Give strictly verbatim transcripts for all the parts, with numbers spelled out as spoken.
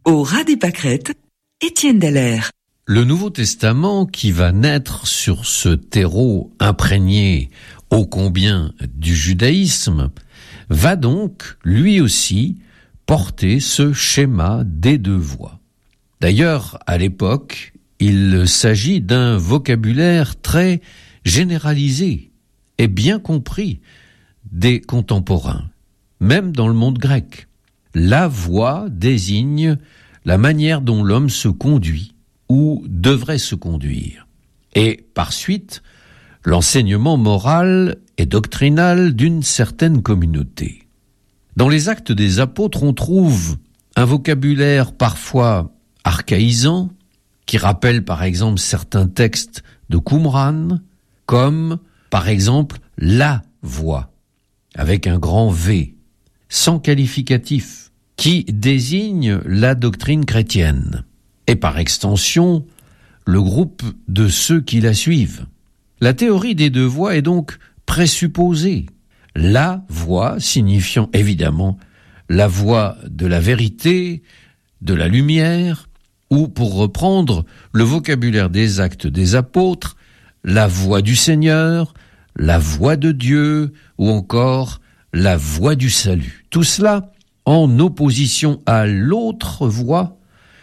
Au ras des pâquerettes, Étienne Dallaire. Le Nouveau Testament qui va naître sur ce terreau imprégné ô combien du judaïsme va donc, lui aussi, porter ce schéma des deux voies. D'ailleurs, à l'époque, il s'agit d'un vocabulaire très généralisé et bien compris des contemporains, même dans le monde grec. La voie désigne la manière dont l'homme se conduit ou devrait se conduire, et par suite, l'enseignement moral et doctrinal d'une certaine communauté. Dans les Actes des Apôtres, on trouve un vocabulaire parfois archaïsant, qui rappelle par exemple certains textes de Qumran, comme par exemple la voie, avec un grand V, sans qualificatif, qui désigne la doctrine chrétienne, et par extension, le groupe de ceux qui la suivent. La théorie des deux voies est donc présupposée. La voie signifiant évidemment la voie de la vérité, de la lumière, ou pour reprendre le vocabulaire des Actes des Apôtres, la voie du Seigneur, la voie de Dieu, ou encore la voie du salut. Tout cela en opposition à l'autre voie,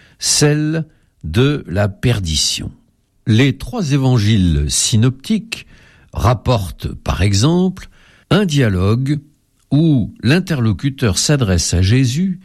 celle de la perdition. Les trois évangiles synoptiques rapportent, par exemple, un dialogue où l'interlocuteur s'adresse à Jésus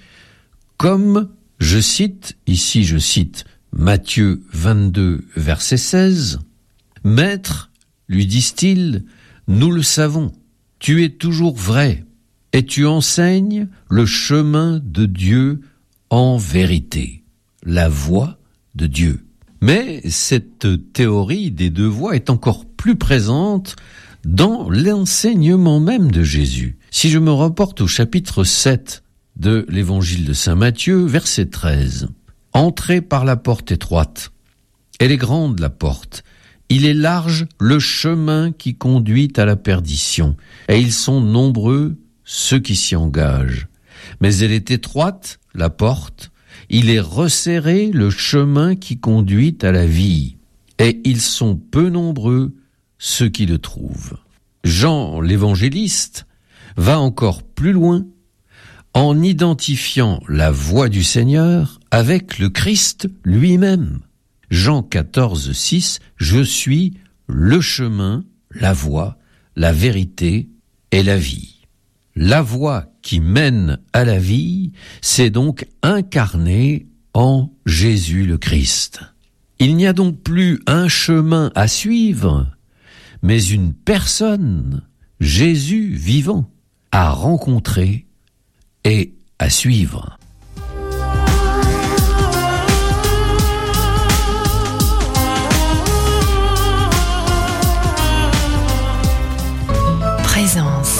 comme, je cite, ici je cite Matthieu vingt-deux, verset seize, « Maître, lui disent-ils, nous le savons, tu es toujours vrai, et tu enseignes le chemin de Dieu en vérité, la voie de Dieu. » Mais cette théorie des deux voies est encore plus présente dans l'enseignement même de Jésus. Si je me reporte au chapitre sept de l'évangile de saint Matthieu, verset treize. « Entrez par la porte étroite. Elle est grande la porte. Il est large le chemin qui conduit à la perdition. Et ils sont nombreux ceux qui s'y engagent. Mais elle est étroite, la porte. Il est resserré le chemin qui conduit à la vie. Et ils sont peu nombreux ceux qui le trouvent. » Jean l'évangéliste va encore plus loin en identifiant la voie du Seigneur avec le Christ lui-même. Jean quatorze, six, « Je suis le chemin, la voie, la vérité et la vie. » La voie qui mène à la vie, c'est donc incarné en Jésus le Christ. Il n'y a donc plus un chemin à suivre, mais une personne, Jésus vivant, à rencontrer et à suivre. Présence.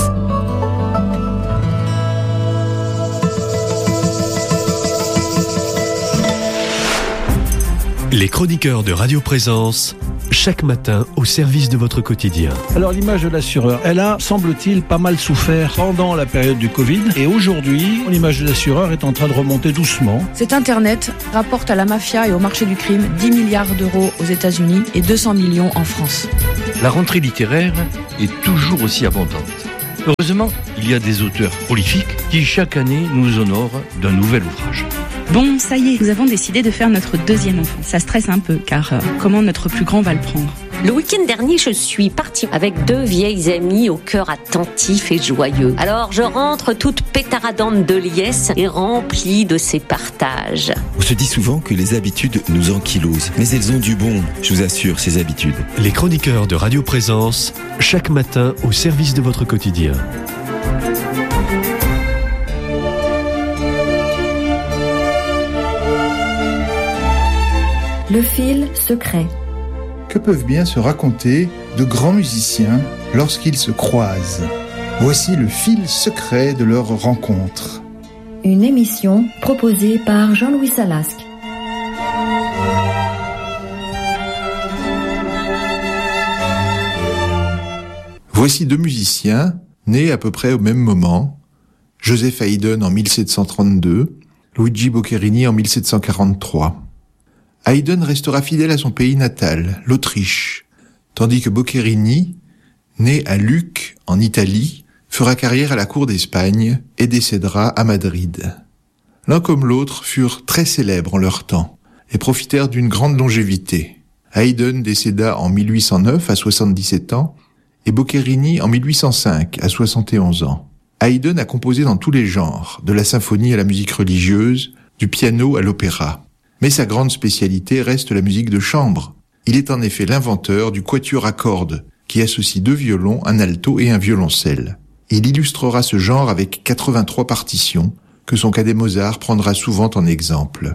Les chroniqueurs de Radio Présence, chaque matin au service de votre quotidien. Alors l'image de l'assureur, elle a, semble-t-il, pas mal souffert pendant la période du Covid. Et aujourd'hui, l'image de l'assureur est en train de remonter doucement. Cet Internet rapporte à la mafia et au marché du crime dix milliards d'euros aux États-Unis et deux cents millions en France. La rentrée littéraire est toujours aussi abondante. Heureusement, il y a des auteurs prolifiques qui chaque année nous honorent d'un nouvel ouvrage. Bon, ça y est, nous avons décidé de faire notre deuxième enfant. Ça stresse un peu, car euh, comment notre plus grand va le prendre ? Le week-end dernier, je suis partie avec deux vieilles amies au cœur attentif et joyeux. Alors, je rentre toute pétaradante de liesse et remplie de ces partages. On se dit souvent que les habitudes nous ankylosent, mais elles ont du bon, je vous assure, ces habitudes. Les chroniqueurs de Radio Présence, chaque matin au service de votre quotidien. Le fil secret. Que peuvent bien se raconter de grands musiciens lorsqu'ils se croisent ? Voici le fil secret de leur rencontre. Une émission proposée par Jean-Louis Salasque. Voici deux musiciens nés à peu près au même moment. Joseph Haydn en mille sept cent trente-deux Luigi Boccherini en mille sept cent quarante-trois. Haydn restera fidèle à son pays natal, l'Autriche, tandis que Boccherini, né à Lucques, en Italie, fera carrière à la cour d'Espagne et décédera à Madrid. L'un comme l'autre furent très célèbres en leur temps et profitèrent d'une grande longévité. Haydn décéda en mille huit cent neuf à soixante-dix-sept ans et Boccherini en mille huit cent cinq à soixante et onze ans. Haydn a composé dans tous les genres, de la symphonie à la musique religieuse, du piano à l'opéra. Mais sa grande spécialité reste la musique de chambre. Il est en effet l'inventeur du quatuor à cordes, qui associe deux violons, un alto et un violoncelle. Il illustrera ce genre avec quatre-vingt-trois partitions, que son cadet Mozart prendra souvent en exemple.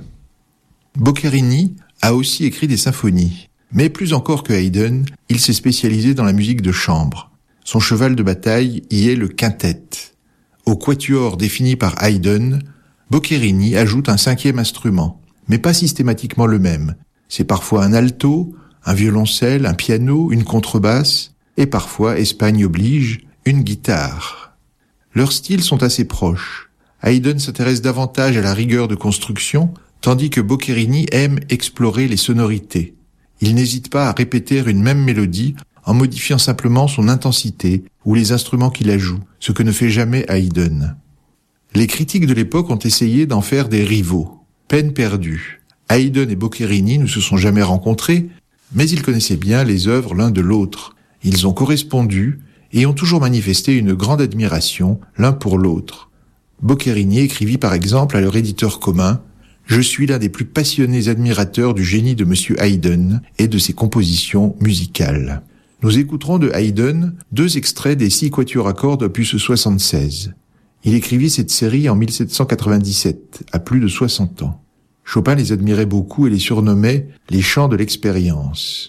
Boccherini a aussi écrit des symphonies, mais plus encore que Haydn, il s'est spécialisé dans la musique de chambre. Son cheval de bataille y est le quintet. Au quatuor défini par Haydn, Boccherini ajoute un cinquième instrument, mais pas systématiquement le même. C'est parfois un alto, un violoncelle, un piano, une contrebasse, et parfois, Espagne oblige, une guitare. Leurs styles sont assez proches. Haydn s'intéresse davantage à la rigueur de construction, tandis que Boccherini aime explorer les sonorités. Il n'hésite pas à répéter une même mélodie en modifiant simplement son intensité ou les instruments qui la jouent, ce que ne fait jamais Haydn. Les critiques de l'époque ont essayé d'en faire des rivaux. Peine perdue. Haydn et Boccherini ne se sont jamais rencontrés, mais ils connaissaient bien les œuvres l'un de l'autre. Ils ont correspondu et ont toujours manifesté une grande admiration l'un pour l'autre. Boccherini écrivit par exemple à leur éditeur commun « Je suis l'un des plus passionnés admirateurs du génie de Monsieur Haydn et de ses compositions musicales. » Nous écouterons de Haydn deux extraits des six quatuors à cordes opus soixante-seize. Il écrivit cette série en mille sept cent quatre-vingt-dix-sept, à plus de soixante ans. Chopin les admirait beaucoup et les surnommait « les chants de l'expérience ».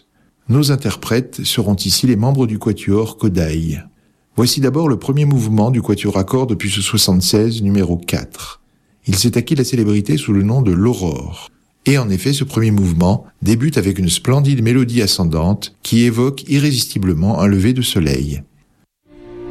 Nos interprètes seront ici les membres du quatuor Kodály. Voici d'abord le premier mouvement du quatuor à cordes opus soixante-seize, numéro quatre. Il s'est acquis la célébrité sous le nom de l'Aurore. Et en effet, ce premier mouvement débute avec une splendide mélodie ascendante qui évoque irrésistiblement un lever de soleil.